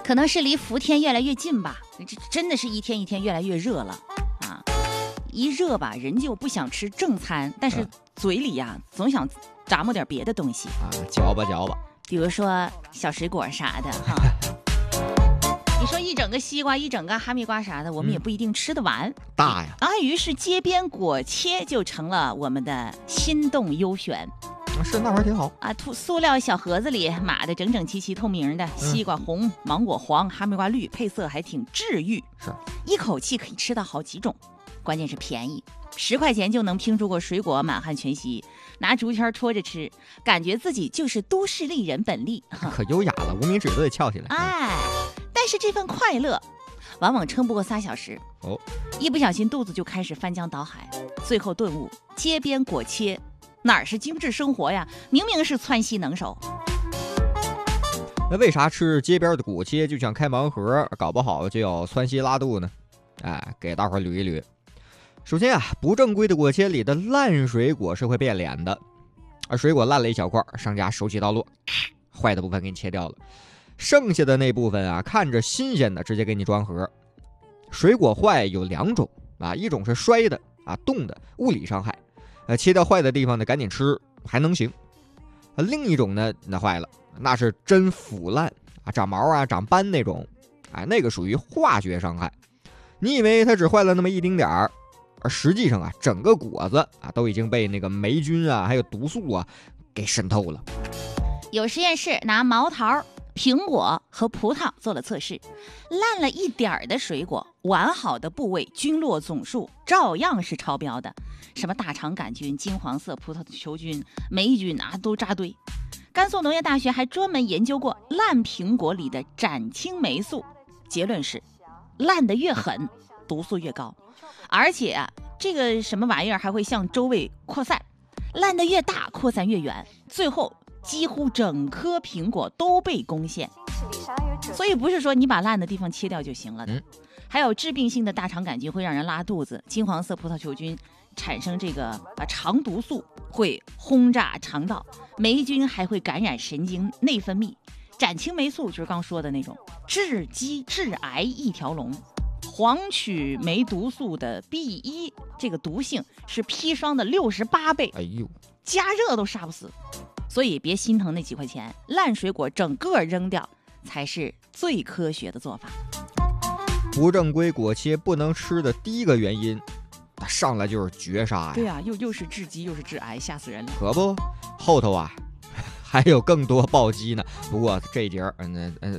可能是离伏天越来越近吧，这真的是一天一天越来越热了啊！一热吧，人就不想吃正餐，但是嘴里呀总想咂摸点别的东西啊，嚼吧嚼吧， 比如说小水果啥的哈。你说一整个西瓜，一整个哈密瓜啥的，我们也不一定吃得完。 大呀！ 于是街边果切就成了我们的心动优选。 是那玩意儿挺好啊，塑料小盒子里码的整整齐齐透明的，西瓜红，芒果黄，哈密瓜绿，配色还挺治愈， 是一口气可以吃到好几种，关键是便宜，10块钱就能拼出个水果满汉全席，拿竹签戳着吃，感觉自己就是都市丽人本丽， 可优雅了，无名指都得翘起来。 但是这份快乐往往撑不过3小时，一不小心肚子就开始翻江倒海，最后顿悟，街边果切哪儿是精致生活呀？明明是窜稀能手。 那为啥吃街边的果切就像开盲盒，搞不好就要窜稀拉肚呢？给大伙捋一捋。首先不正规的果切里的烂水果是会变脸的，水果烂了一小块，商家手起刀落，坏的部分给你切掉了，剩下的那部分看着新鲜的直接给你装盒。水果坏有2种一种是摔的冻的物理伤害。切掉坏的地方呢，赶紧吃还能行。另一种呢，那坏了，那是真腐烂长毛长斑那种，那个属于化学伤害。你以为它只坏了那么一丁点儿，而实际上整个果子都已经被那个霉菌还有毒素给渗透了。 有实验室拿毛桃、苹果和葡萄做了测试，烂了一点的水果，完好的部位菌落总数照样是超标的，什么大肠杆菌、金黄色葡萄球菌、霉菌都扎堆。甘肃农业大学还专门研究过烂苹果里的斩青霉素，结论是烂得越狠毒素越高，而且这个什么玩意儿还会向周围扩散，烂得越大扩散越远，最后几乎整颗苹果都被攻陷。所以不是说你把烂的地方切掉就行了的。还有致病性的大肠杆菌会让人拉肚子，金黄色葡萄球菌产生这个肠毒素会轰炸肠道，霉菌还会感染神经内分泌，斩青霉素就是刚说的那种致畸致癌一条龙。黄曲霉毒素的 B1 这个毒性是砒霜的68倍，加热都杀不死。所以别心疼那几块钱，烂水果整个扔掉才是最科学的做法。 不正规果切不能吃的第一个原因，上来就是绝杀呀！ 对又是致畸又是致癌，吓死人了。 可不，后头还有更多暴击呢。不过这一节